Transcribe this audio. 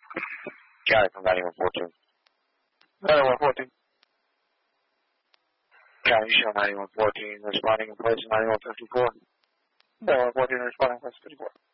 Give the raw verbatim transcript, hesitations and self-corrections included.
Got it from ninety-one fourteen. ninety-one fourteen. County show ninety-one fourteen, responding in place ninety-one fifty-four. ninety-one fourteen responding place fifty-four.